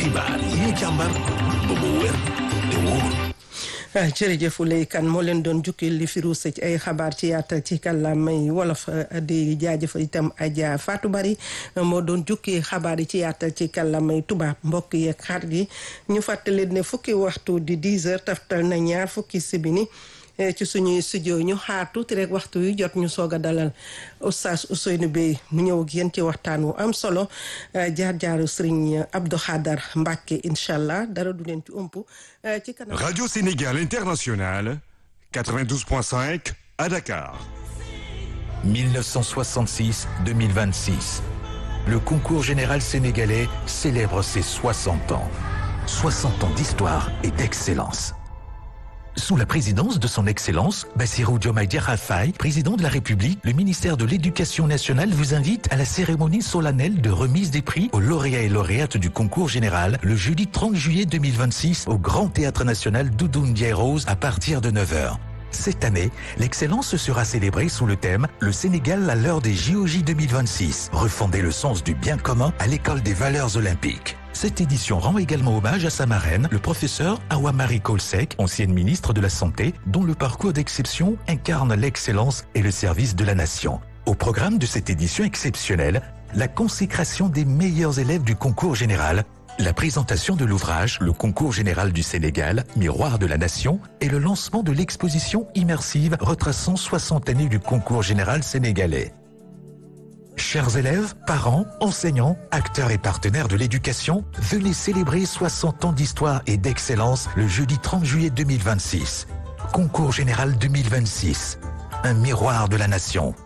xibaar yi ñu càmbar ba mu wér te wóor. jërëjëf Ouleye Kane moo leen doon jukki li fi ruuse ci ay xabaar ci yaatal ci kàllaamay wolof di jaajëfal itam Adja Fatou Bari moo doon jukki xabaar yi ci yaatal ci kàllaamay tubaab mbokk yeeg xarit yi ñu fàttali ne fukki waxtu di 10 heures taftal na ñaar fukki simili ci suñuy studio ñu xaar tuuti rek waxtu yu jot ñu soog a dalal Oustaz Ousseynou Bey mu ñëw ak yéen ci waxtaan wu am solo jaar-jaaru Serigne Abdou Khadar Mbacké incha allah dara du leen ci ëmp ci kanam. Radio Sénégal International 92.5 à Dakar. 1966-2026. Le concours général sénégalais célèbre ses 60 ans. 60 ans d'histoire et d'excellence. Sous la présidence de son Excellence, Bassirou Diomaye Diakhar Faye, président de la République, le ministère de l'Éducation nationale vous invite à la cérémonie solennelle de remise des prix aux lauréats et lauréates du concours général le jeudi 30 juillet 2026 au Grand Théâtre National Doudou Ndiaye Rose à partir de 9h. Cette année, l'excellence sera célébrée sous le thème « Le Sénégal à l'heure des JOJ 2026 ». Refonder le sens du bien commun à l'école des valeurs olympiques. Cette édition rend également hommage à sa marraine, le professeur Awa Marie Coll Seck, ancienne ministre de la Santé, dont le parcours d'exception incarne l'excellence et le service de la nation. Au programme de cette édition exceptionnelle, la consécration des meilleurs élèves du concours général, la présentation de l'ouvrage Le concours général du Sénégal, miroir de la nation, et le lancement de l'exposition immersive retraçant 60 années du concours général sénégalais. Chers élèves, parents, enseignants, acteurs et partenaires de l'éducation, venez célébrer 60 ans d'histoire et d'excellence le jeudi 30 juillet 2026. Concours général 2026, un miroir de la nation.